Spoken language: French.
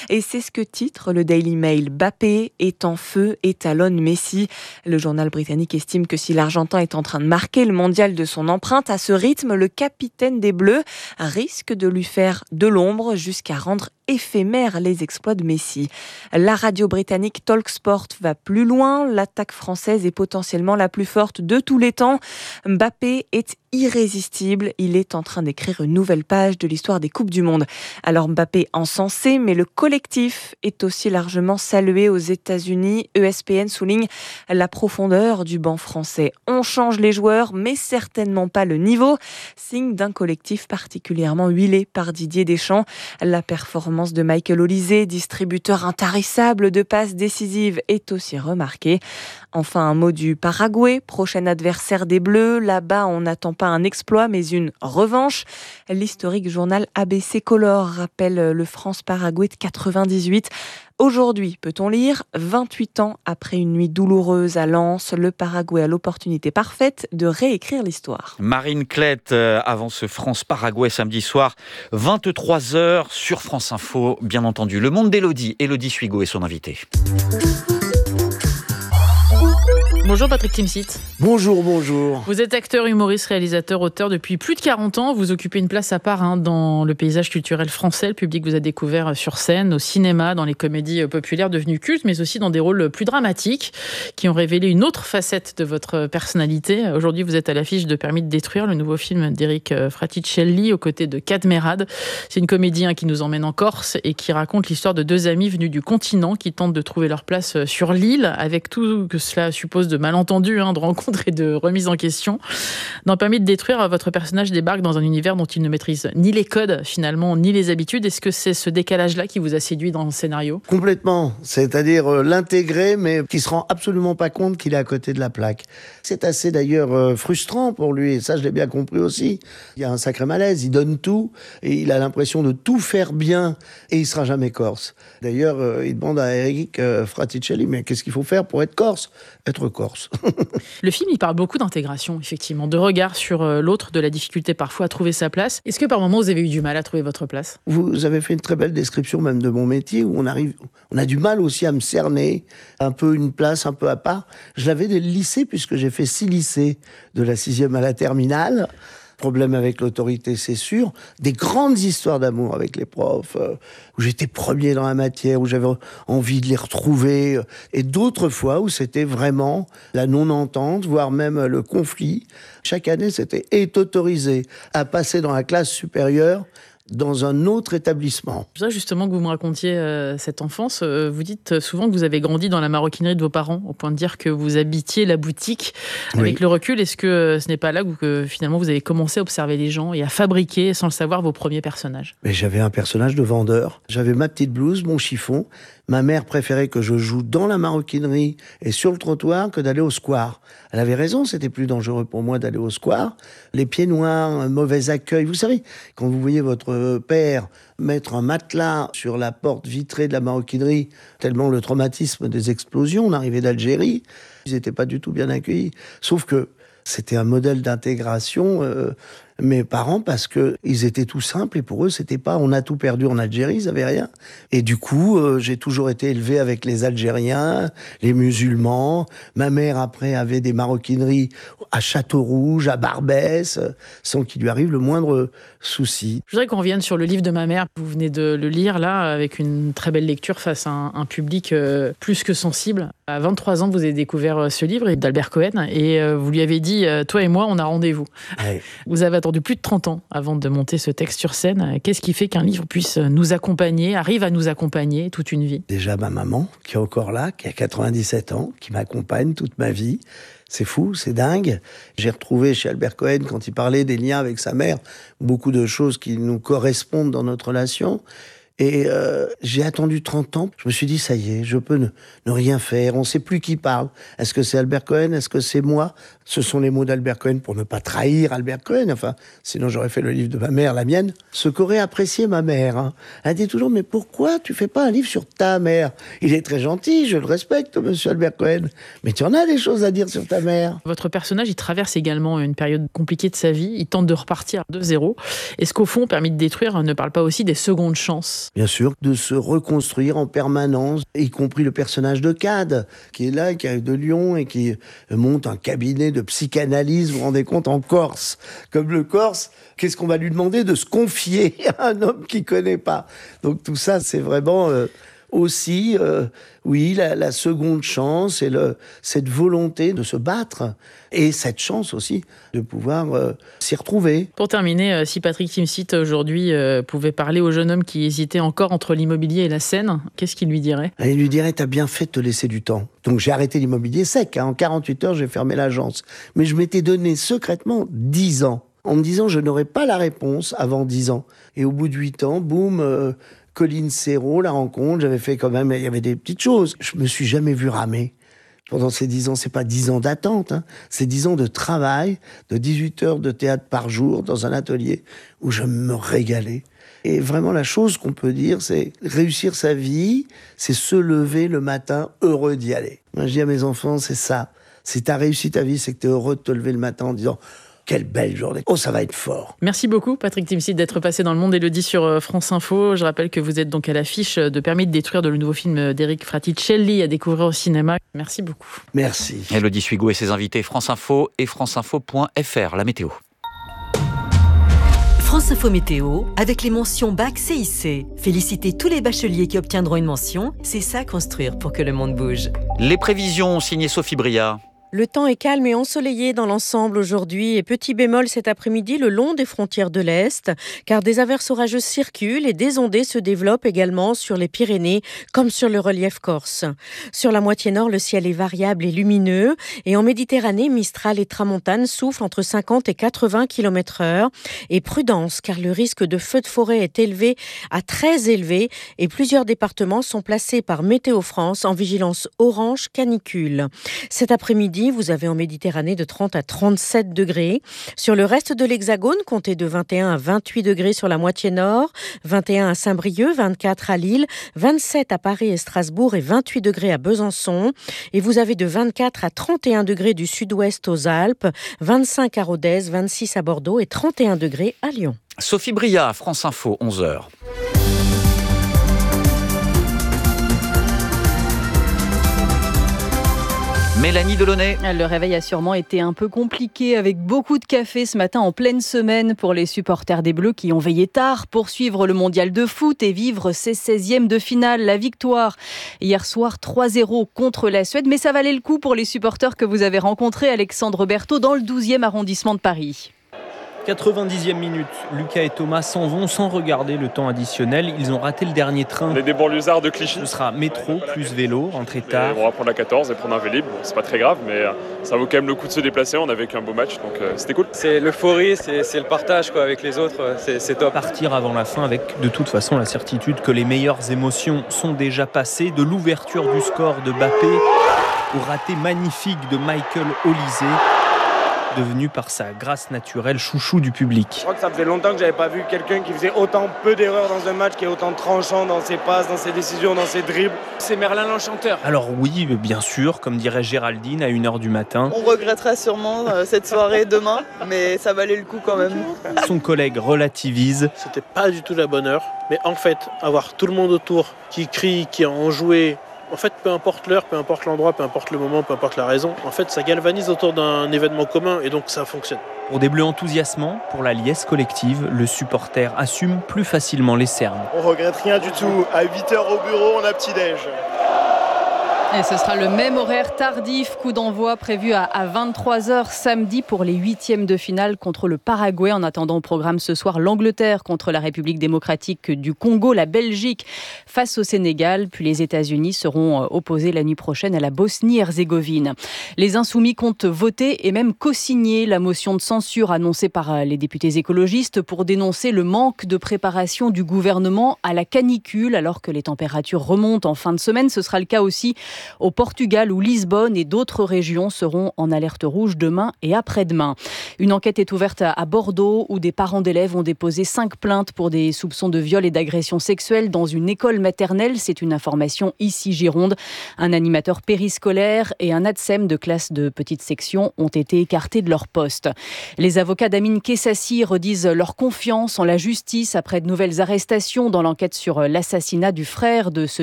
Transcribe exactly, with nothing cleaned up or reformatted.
Et c'est ce que titre le Daily Mail. Mbappé est en feu, étalonne Messi. Le journal britannique estime que si l'Argentin est en train de marquer le mondial de son empreinte, à ce rythme, le capitaine des Bleus risque de lui faire de l'ombre jusqu'à rendre éphémères les exploits de Messi. La radio britannique Talksport va plus loin. L'attaque française est potentiellement la plus forte de tous les temps. Mbappé est irrésistible. Il est en train d'écrire une nouvelle page de l'histoire des Coupes du Monde. Alors Mbappé encensé, mais le collectif est aussi largement salué aux États-Unis. E S P N souligne la profondeur du banc français. On change les joueurs, mais certainement pas le niveau. Signe d'un collectif particulièrement huilé par Didier Deschamps. La performance de Michael Olise, distributeur intarissable de passes décisives, est aussi remarquée. Enfin, un mot du Paraguay, prochain adversaire des Bleus. Là-bas, on n'attend pas un exploit, mais une revanche. L'historique journal A B C Color rappelle le France-Paraguay de quatre-vingt-dix-huit. Aujourd'hui, peut-on lire, vingt-huit ans après une nuit douloureuse à Lens, le Paraguay a l'opportunité parfaite de réécrire l'histoire. Marine Klett, euh, avant ce France-Paraguay samedi soir, vingt-trois heures sur France Info, bien entendu. Le monde d'Élodie, Élodie Suigo est son invitée. Bonjour Patrick Timsit. Bonjour, bonjour. Vous êtes acteur, humoriste, réalisateur, auteur depuis plus de quarante ans. Vous occupez une place à part hein, dans le paysage culturel français. Le public vous a découvert sur scène, au cinéma, dans les comédies populaires devenues cultes, mais aussi dans des rôles plus dramatiques qui ont révélé une autre facette de votre personnalité. Aujourd'hui, vous êtes à l'affiche de Permis de détruire, le nouveau film d'Eric Fraticelli aux côtés de Kad Merad. C'est une comédie hein, qui nous emmène en Corse et qui raconte l'histoire de deux amis venus du continent qui tentent de trouver leur place sur l'île avec tout que cela suppose de malentendus, hein, de rencontres et de remises en question. Dans Permis de détruire, votre personnage débarque dans un univers dont il ne maîtrise ni les codes, finalement, ni les habitudes. Est-ce que c'est ce décalage-là qui vous a séduit dans le scénario ? Complètement. C'est-à-dire euh, l'intégrer, mais qui se rend absolument pas compte qu'il est à côté de la plaque. C'est assez d'ailleurs euh, frustrant pour lui, et ça je l'ai bien compris aussi. Il y a un sacré malaise, il donne tout, et il a l'impression de tout faire bien, et il sera jamais corse. D'ailleurs, euh, il demande à Eric euh, Fraticelli, mais qu'est-ce qu'il faut faire pour être corse ? Être corse. Le film, il parle beaucoup d'intégration, effectivement, de regard sur l'autre, de la difficulté parfois à trouver sa place. Est-ce que par moments, vous avez eu du mal à trouver votre place ? Vous avez fait une très belle description même de mon métier, où on arrive, on a du mal aussi à me cerner, un peu une place, un peu à part. Je l'avais dès le lycée, puisque j'ai fait six lycées, de la sixième à la terminale. Problème avec l'autorité, c'est sûr. Des grandes histoires d'amour avec les profs, euh, où j'étais premier dans la matière, où j'avais envie de les retrouver. Euh, et d'autres fois où c'était vraiment la non-entente, voire même le conflit. Chaque année, c'était est autorisé à passer dans la classe supérieure dans un autre établissement. C'est ça justement que vous me racontiez euh, cette enfance. Euh, vous dites souvent que vous avez grandi dans la maroquinerie de vos parents, au point de dire que vous habitiez la boutique. Avec oui. le recul, est-ce que ce n'est pas là que finalement vous avez commencé à observer les gens et à fabriquer, sans le savoir, vos premiers personnages ? Mais j'avais un personnage de vendeur. J'avais ma petite blouse, mon chiffon. Ma mère préférait que je joue dans la maroquinerie et sur le trottoir que d'aller au square. Elle avait raison, c'était plus dangereux pour moi d'aller au square. Les pieds noirs, un mauvais accueil. Vous savez, quand vous voyez votre père mettre un matelas sur la porte vitrée de la maroquinerie, tellement le traumatisme des explosions, on arrivait d'Algérie, ils n'étaient pas du tout bien accueillis. Sauf que c'était un modèle d'intégration, euh, mes parents, parce que ils étaient tout simples et pour eux, c'était pas on a tout perdu en Algérie, ils avaient rien. Et du coup, euh, j'ai toujours été élevé avec les Algériens, les musulmans. Ma mère, après, avait des maroquineries à Château-Rouge, à Barbès, sans qu'il lui arrive le moindre souci. Je voudrais qu'on revienne sur le livre de ma mère. Vous venez de le lire, là, avec une très belle lecture face à un, un public euh, plus que sensible. À vingt-trois ans, vous avez découvert ce livre d'Albert Cohen et euh, vous lui avez dit euh, « Toi et moi, on a rendez-vous ouais. ». Vous avez attendu plus de trente ans avant de monter ce texte sur scène. Qu'est-ce qui fait qu'un livre puisse nous accompagner, arrive à nous accompagner toute une vie ? Déjà ma maman, qui est encore là, qui a quatre-vingt-dix-sept ans, qui m'accompagne toute ma vie. C'est fou, c'est dingue. J'ai retrouvé chez Albert Cohen, quand il parlait des liens avec sa mère, beaucoup de choses qui nous correspondent dans notre relation. Et euh, j'ai attendu trente ans. Je me suis dit, ça y est, je peux ne, ne rien faire. On ne sait plus qui parle. Est-ce que c'est Albert Cohen ? Est-ce que c'est moi ? Ce sont les mots d'Albert Cohen pour ne pas trahir Albert Cohen. Enfin, sinon j'aurais fait le livre de ma mère, la mienne. Ce qu'aurait apprécié ma mère. Hein. Elle dit toujours, mais pourquoi tu fais pas un livre sur ta mère ? Il est très gentil, je le respecte, monsieur Albert Cohen. Mais tu en as des choses à dire sur ta mère. Votre personnage, il traverse également une période compliquée de sa vie. Il tente de repartir de zéro. Est-ce qu'au fond, Permis de détruire ne parle pas aussi des secondes chances ? chance, bien sûr, de se reconstruire en permanence, y compris le personnage de Cade, qui est là, qui arrive de Lyon et qui monte un cabinet de psychanalyse, vous vous rendez compte, en Corse. Comme le Corse, qu'est-ce qu'on va lui demander? De se confier à un homme qu'il connaît pas. Donc tout ça, c'est vraiment... Euh, aussi, euh, oui, la, la seconde chance et le, cette volonté de se battre et cette chance aussi de pouvoir euh, s'y retrouver. Pour terminer, euh, si Patrick Timsit aujourd'hui euh, pouvait parler au jeune homme qui hésitait encore entre l'immobilier et la scène, qu'est-ce qu'il lui dirait? Il lui dirait: t'as bien fait de te laisser du temps. Donc j'ai arrêté l'immobilier sec, hein. En quarante-huit heures, j'ai fermé l'agence. Mais je m'étais donné secrètement dix ans, en me disant je n'aurais pas la réponse avant dix ans. Et au bout de huit ans, boum... Euh, Colline Serrault, la rencontre, j'avais fait quand même, il y avait des petites choses. Je me suis jamais vu ramer. Pendant ces dix ans, c'est pas dix ans d'attente, hein. C'est dix ans de travail, de dix-huit heures de théâtre par jour dans un atelier où je me régalais. Et vraiment, la chose qu'on peut dire, c'est réussir sa vie, c'est se lever le matin heureux d'y aller. Moi, je dis à mes enfants, c'est ça. Si t'as réussi ta vie, c'est que t'es heureux de te lever le matin en disant: quelle belle journée. Oh, ça va être fort. Merci beaucoup, Patrick Timsit, d'être passé dans Le Monde Élodie sur France Info. Je rappelle que vous êtes donc à l'affiche de Permis de détruire, de le nouveau film d'Éric Fraticelli à découvrir au cinéma. Merci beaucoup. Merci. Élodie Suigo et ses invités, France Info et franceinfo point f r. La météo. France Info Météo, avec les mentions Bac C I C. Félicitez tous les bacheliers qui obtiendront une mention. C'est ça, construire pour que le monde bouge. Les prévisions signées Sophie Bria. Le temps est calme et ensoleillé dans l'ensemble aujourd'hui et petit bémol cet après-midi le long des frontières de l'Est, car des averses orageuses circulent et des ondées se développent également sur les Pyrénées comme sur le relief corse. Sur la moitié nord, le ciel est variable et lumineux et en Méditerranée, Mistral et Tramontane soufflent entre cinquante et quatre-vingts kilomètres heure. Et prudence, car le risque de feu de forêt est élevé à très élevé et plusieurs départements sont placés par Météo France en vigilance orange canicule. Cet après-midi, vous avez en Méditerranée de trente à trente-sept degrés. Sur le reste de l'Hexagone, comptez de vingt et un à vingt-huit degrés sur la moitié nord, vingt et un à Saint-Brieuc, vingt-quatre à Lille, vingt-sept à Paris et Strasbourg et vingt-huit degrés à Besançon. Et vous avez de vingt-quatre à trente et un degrés du sud-ouest aux Alpes, vingt-cinq à Rodez, vingt-six à Bordeaux et trente et un degrés à Lyon. Sophie Bria, France Info, onze heures. Mélanie Delaunay. Le réveil a sûrement été un peu compliqué avec beaucoup de café ce matin en pleine semaine pour les supporters des Bleus qui ont veillé tard pour suivre le mondial de foot et vivre ses seizièmes de finale. La victoire hier soir trois zéro contre la Suède, mais ça valait le coup pour les supporters que vous avez rencontrés, Alexandre Berthaud, dans le douzième arrondissement de Paris. quatre-vingt-dixième minute, Lucas et Thomas s'en vont sans regarder le temps additionnel. Ils ont raté le dernier train. On est des banlieusards de Clichy. Ce sera métro plus vélo, rentrée tard. Et on va prendre la quatorze et prendre un Vélib. Bon, c'est pas très grave, mais ça vaut quand même le coup de se déplacer. On a vécu un beau match, donc euh, c'était cool. C'est l'euphorie, c'est, c'est le partage quoi, avec les autres, c'est, c'est top. Partir avant la fin avec de toute façon la certitude que les meilleures émotions sont déjà passées. De l'ouverture du score de Mbappé au raté magnifique de Michael Olise, devenu par sa grâce naturelle chouchou du public. Je crois que ça faisait longtemps que j'avais pas vu quelqu'un qui faisait autant peu d'erreurs dans un match, qui est autant tranchant dans ses passes, dans ses décisions, dans ses dribbles. C'est Merlin l'Enchanteur. Alors oui, bien sûr, comme dirait Géraldine à une heure du matin. On regrettera sûrement euh, cette soirée demain, mais ça valait le coup quand même. Son collègue relativise. C'était pas du tout la bonne heure, mais en fait, avoir tout le monde autour qui crie, qui a enjoué, en fait, peu importe l'heure, peu importe l'endroit, peu importe le moment, peu importe la raison, en fait, ça galvanise autour d'un événement commun et donc ça fonctionne. Pour des Bleus enthousiasmants, pour la liesse collective, le supporter assume plus facilement les cernes. On regrette rien du tout. À huit heures au bureau, on a petit-déj. Et ce sera le même horaire tardif, coup d'envoi prévu à, à vingt-trois heures samedi pour les huitièmes de finale contre le Paraguay. En attendant au programme ce soir, l'Angleterre contre la République démocratique du Congo, la Belgique face au Sénégal, puis les États-Unis seront opposés la nuit prochaine à la Bosnie-Herzégovine. Les Insoumis comptent voter et même co-signer la motion de censure annoncée par les députés écologistes pour dénoncer le manque de préparation du gouvernement à la canicule alors que les températures remontent en fin de semaine. Ce sera le cas aussi au Portugal où Lisbonne et d'autres régions seront en alerte rouge demain et après-demain. Une enquête est ouverte à Bordeaux où des parents d'élèves ont déposé cinq plaintes pour des soupçons de viol et d'agression sexuelle dans une école maternelle. C'est une information ici Gironde. Un animateur périscolaire et un ATSEM de classe de petite section ont été écartés de leur poste. Les avocats d'Amine Kessassi redisent leur confiance en la justice après de nouvelles arrestations dans l'enquête sur l'assassinat du frère de ce